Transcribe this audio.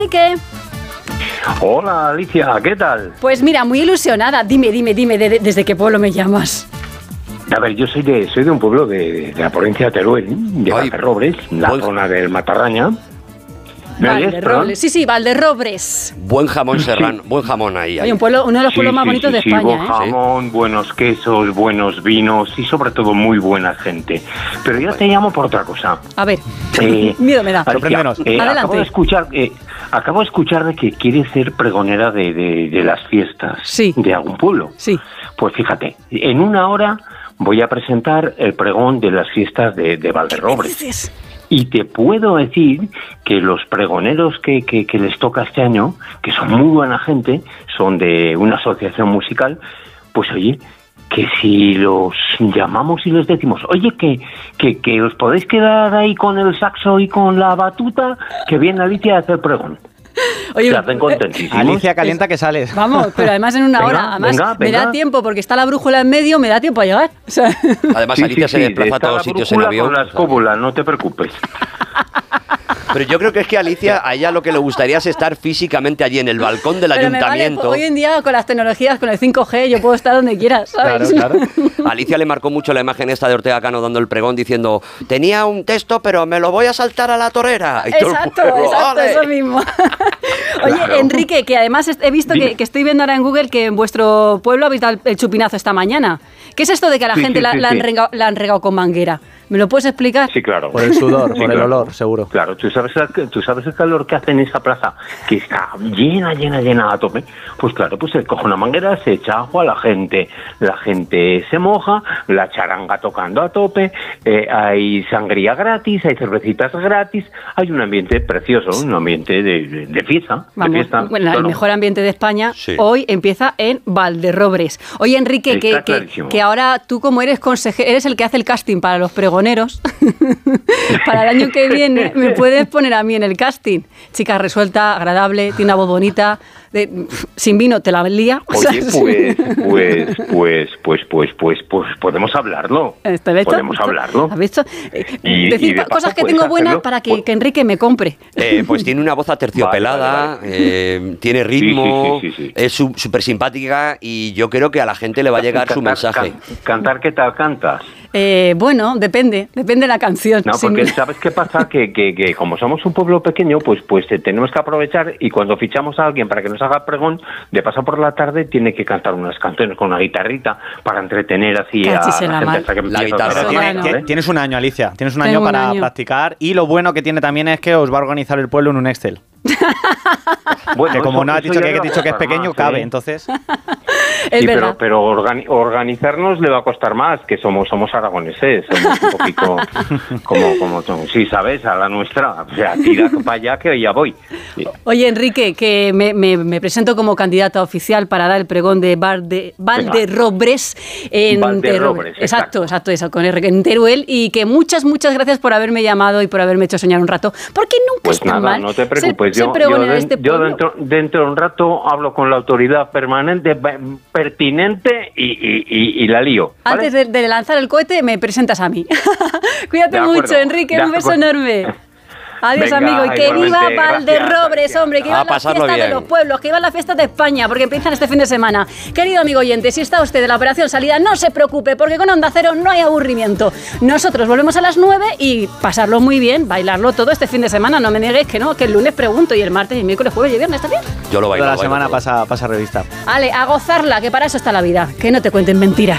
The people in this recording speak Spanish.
¿Qué? Hola Alicia, ¿qué tal? Pues mira, muy ilusionada. Dime, ¿desde qué pueblo me llamas? A ver, yo soy de un pueblo de la provincia de Teruel, de Valderrobres, la zona del Matarraña. Valderrobles, sí, Valderrobres. Buen jamón serrano, buen jamón ahí. Oye, uno de los pueblos más bonitos de España. Buen jamón, buenos quesos, buenos vinos y sobre todo muy buena gente. Pero yo te llamo por otra cosa. A ver, miedo me da. Acabo de escuchar de que quieres ser pregonera de las fiestas de algún pueblo. Sí. Pues fíjate, en una hora voy a presentar el pregón de las fiestas de Valderrobres. Y te puedo decir que los pregoneros que les toca este año, que son muy buena gente, son de una asociación musical, pues oye, que si los llamamos y les decimos, oye, que os podéis quedar ahí con el saxo y con la batuta, que viene Alicia a hacer pregón. Oye, se hacen contentísimos. Alicia, calienta que sales. Vamos, pero además en una hora. Además, me da tiempo, porque está la brújula en medio, me da tiempo a llegar. O sea. Además, Alicia se desplaza a todos sitios en avión. Con la escóbula, no te preocupes. Pero yo creo que es que a ella lo que le gustaría es estar físicamente allí en el balcón del ayuntamiento. Vale, hoy en día con las tecnologías, con el 5G, yo puedo estar donde quieras, ¿sabes? Claro. Alicia le marcó mucho la imagen esta de Ortega Cano dando el pregón diciendo, tenía un texto pero me lo voy a saltar a la torera. Y exacto, eso mismo. Oye, Enrique, que además he visto que estoy viendo ahora en Google que en vuestro pueblo habéis dado el chupinazo esta mañana. ¿Qué es esto de que a la gente la han regado con manguera? ¿Me lo puedes explicar? Sí, claro. Por el sudor, por el olor, seguro. Claro, ¿tú sabes el calor que hace en esa plaza, que está llena a tope? Pues claro, pues se coge una manguera, se echa agua, la gente se moja, la charanga tocando a tope, hay sangría gratis, hay cervecitas gratis, hay un ambiente precioso, un ambiente de fiesta. Vamos, de fiesta, bueno, claro. El mejor ambiente de España hoy empieza en Valderrobres. Oye, Enrique, que ahora tú como eres consejero, eres el que hace el casting para los pregoneros, para el año que viene, me puedes poner a mí en el casting. Chica resuelta, agradable, tiene una voz bonita, sin vino te la lía. Oye, pues podemos hablarlo. Podemos hablarlo. ¿Has visto? Decir cosas que tengo buenas para que Enrique me compre. Pues tiene una voz aterciopelada, tiene ritmo, es súper simpática y yo creo que a la gente le va a llegar su mensaje. ¿Cantar qué tal cantas? Bueno, depende de la canción. No, porque ¿sabes qué pasa? Que como somos un pueblo pequeño, pues tenemos que aprovechar y cuando fichamos a alguien para que nos haga pregón, de paso por la tarde tiene que cantar unas canciones con una guitarrita para entretener así a la gente hasta que empieza guitarra. Tienes un año, Alicia, tienes un año para practicar y lo bueno que tiene también es que os va a organizar el pueblo en un Excel. Bueno, que como no has dicho que es pequeño, cabe, entonces. Es verdad. Pero organizarnos le va a costar más, que somos aragoneses, somos un poquito como sí, ¿sabes? A la nuestra, o sea, tira para allá que ya voy. Oye, Enrique, que me presento como candidata oficial para dar el pregón de Valderrobres en Valderrobres, exacto, eso, con R en Teruel, y que muchas gracias por haberme llamado y por haberme hecho soñar un rato, porque nunca pues está nada, mal. No te preocupes, yo dentro de un rato hablo con la autoridad permanente pertinente y la lío, ¿vale? Antes de lanzar el cohete me presentas a mí. Cuídate mucho, Enrique, un beso enorme. Adiós, amigo, y que viva Valderrobres, hombre, que viva la fiesta de los pueblos, que viva la fiesta de España, porque empiezan este fin de semana. Querido amigo oyente, si está usted de la operación salida, no se preocupe, porque con Onda Cero no hay aburrimiento. Nosotros volvemos a las 9 y pasarlo muy bien, bailarlo todo este fin de semana. No me niegues que no, que el lunes pregunto y el martes y miércoles, jueves y viernes, ¿está bien? Yo lo bailo. Toda la semana pasa revista. Ale, a gozarla, que para eso está la vida, que no te cuenten mentiras.